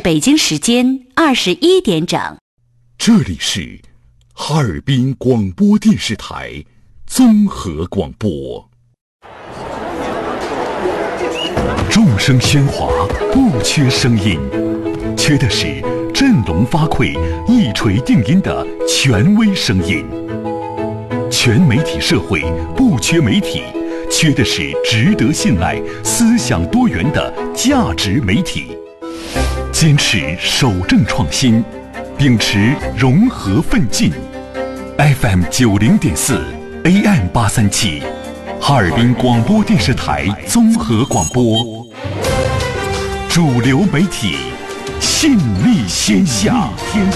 北京时间21点整。 这里是哈尔滨广播电视台综合广播。众声喧哗，不缺声音，缺的是振聋发聩、一锤定音的权威声音。全媒体社会不缺媒体，缺的是值得信赖、思想多元的价值媒体。坚持守正创新，秉持融合奋进。FM 90.4 AM 837，哈尔滨广播电视台综合广播，主流媒体，信力天下。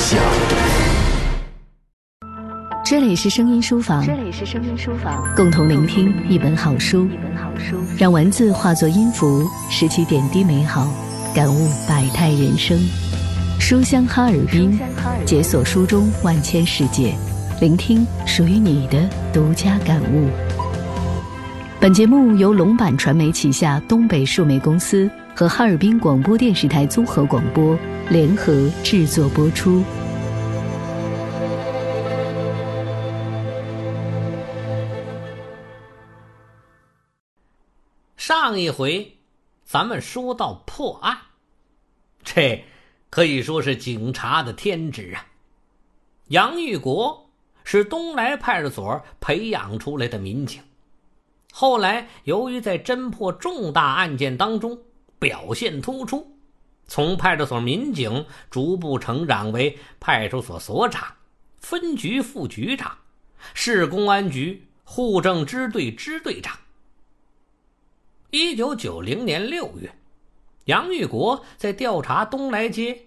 这里是声音书房，共同聆听一本好书，让文字化作音符，拾起点滴美好，感悟百态人生。书香哈尔滨，解锁书中万千世界，聆听属于你的独家感悟。本节目由龙板传媒旗下东北数媒公司和哈尔滨广播电视台综合广播联合制作播出。 上一回咱们说到破案，这可以说是警察的天职啊。杨玉国是东来派出所培养出来的民警，后来由于在侦破重大案件当中表现突出，从派出所民警逐步成长为派出所所长、分局副局长、市公安局户政支队支队长。1990年6月，杨玉国在调查东来街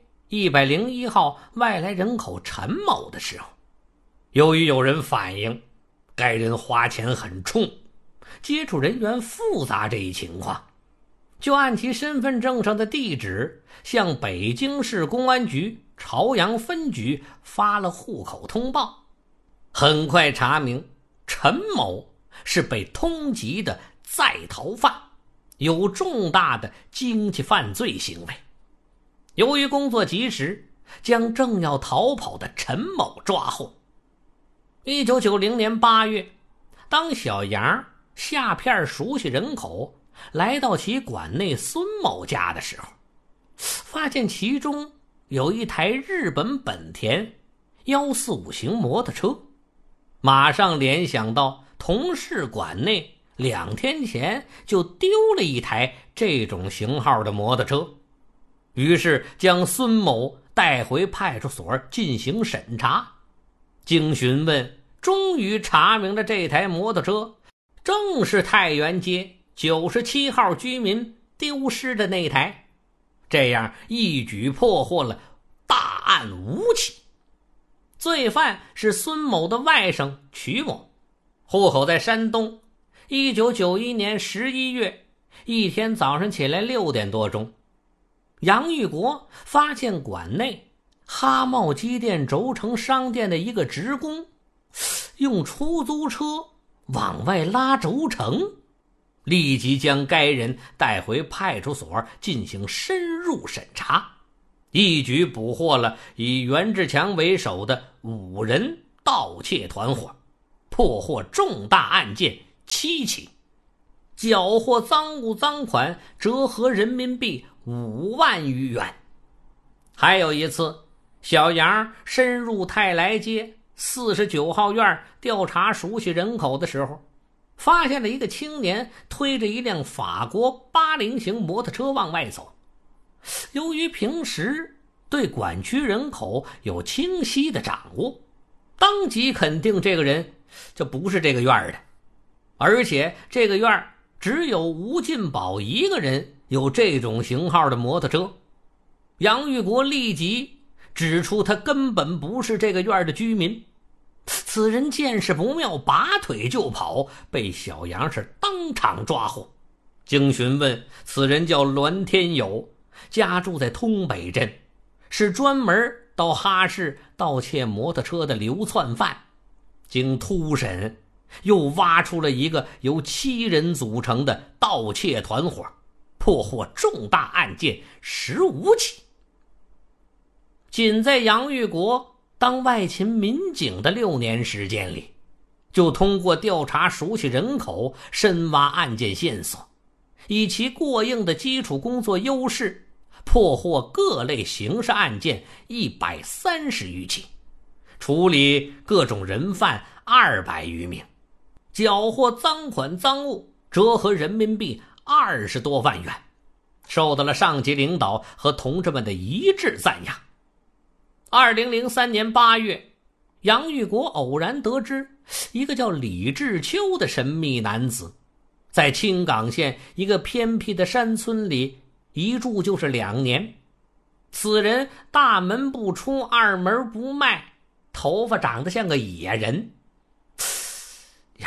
101号外来人口陈某的时候，由于有人反映该人花钱很冲，接触人员复杂这一情况，就按其身份证上的地址向北京市公安局朝阳分局发了户口通报。很快查明陈某是被通缉的在逃犯，有重大的经济犯罪行为。由于工作及时，将正要逃跑的陈某抓获。1990年8月，当小杨下片熟悉人口来到其管内孙某家的时候，发现其中有一台日本本田145型摩托车，马上联想到同事管内2天前就丢了一台这种型号的摩托车，于是将孙某带回派出所进行审查。经询问，终于查明了这台摩托车正是太原街97号居民丢失的那台，这样一举破获了大案5起。罪犯是孙某的外甥曲某，户口在山东。1991年11月，一天早上起来6点多钟，杨玉国发现馆内哈茂机电轴承商店的一个职工用出租车往外拉轴承，立即将该人带回派出所进行深入审查，一举捕获了以袁志强为首的5人盗窃团伙，破获重大案件7起，缴获赃物赃款折合人民币5万余元。还有一次，小杨深入泰来街49号院调查熟悉人口的时候，发现了一个青年推着一辆法国80型摩托车往外走。由于平时对管区人口有清晰的掌握，当即肯定这个人就不是这个院的，而且这个院只有吴进宝一个人有这种型号的摩托车。杨玉国立即指出他根本不是这个院的居民。此人见势不妙，拔腿就跑，被小杨是当场抓获。经询问，此人叫栾天友，家住在通北镇，是专门到哈市盗窃摩托车的流窜犯。经突审，又挖出了一个由7人组成的盗窃团伙，破获重大案件15起。 仅在杨玉国当外勤民警的6年时间里，就通过调查熟悉人口，深挖案件线索，以其过硬的基础工作优势，破获各类刑事案件130余起，处理各种人犯200余名，缴获赃款赃物折合人民币20多万元，受到了上级领导和同志们的一致赞扬。2003年8月，杨玉国偶然得知一个叫李志秋的神秘男子在青冈县一个偏僻的山村里一住就是2年。此人大门不出，二门不迈，头发长得像个野人呀。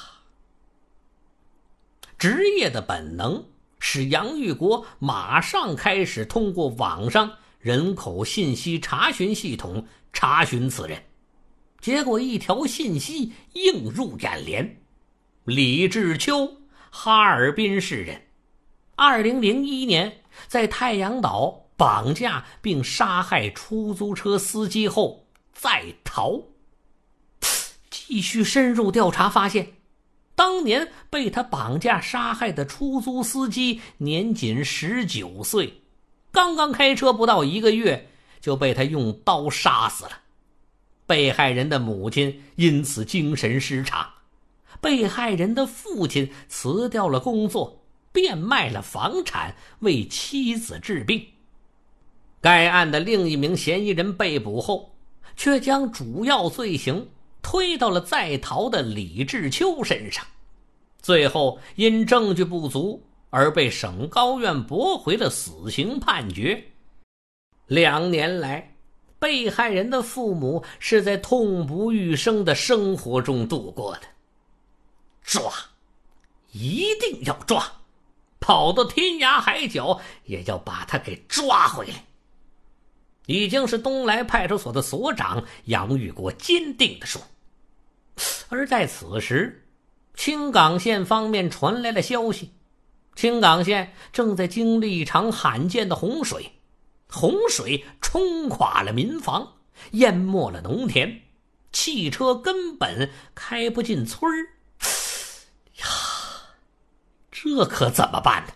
职业的本能使杨玉国马上开始通过网上人口信息查询系统查询此人，结果一条信息映入眼帘：李志秋，哈尔滨市人，2001年在太阳岛绑架并杀害出租车司机后再逃。继续深入调查发现，当年被他绑架杀害的出租司机年仅19岁，刚刚开车不到1个月就被他用刀杀死了。被害人的母亲因此精神失常，被害人的父亲辞掉了工作，变卖了房产为妻子治病。该案的另一名嫌疑人被捕后，却将主要罪行推到了在逃的李志秋身上，最后因证据不足而被省高院驳回了死刑判决。2年来，被害人的父母是在痛不欲生的生活中度过的。抓，一定要抓，跑到天涯海角也要把他给抓回来。已经是东来派出所的所长杨玉国坚定地说。而在此时，青冈县方面传来了消息，青冈县正在经历一场罕见的洪水，洪水冲垮了民房，淹没了农田，汽车根本开不进村儿。呀，这可怎么办呢？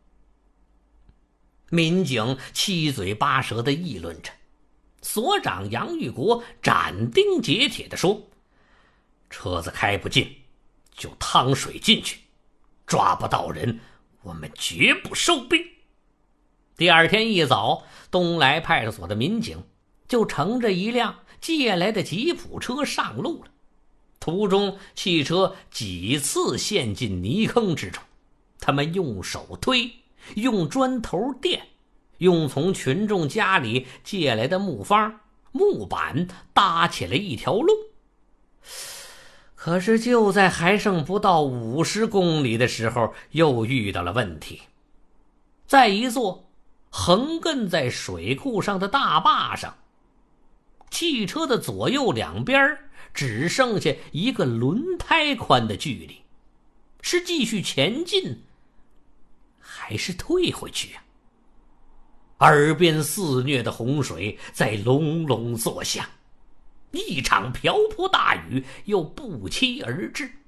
民警七嘴八舌地议论着，所长杨玉国斩钉截铁地说：车子开不进就趟水进去，抓不到人我们绝不收兵。第二天一早，东来派出所的民警就乘着一辆借来的吉普车上路了。途中汽车几次陷进泥坑之中，他们用手推，用砖头垫，用从群众家里借来的木方、木板搭起了一条路。可是就在还剩不到50公里的时候，又遇到了问题。在一座横亘在水库上的大坝上，汽车的左右两边只剩下一个轮胎宽的距离，是继续前进还是退回去啊？耳边肆虐的洪水在隆隆作响，一场瓢泼大雨又不期而至。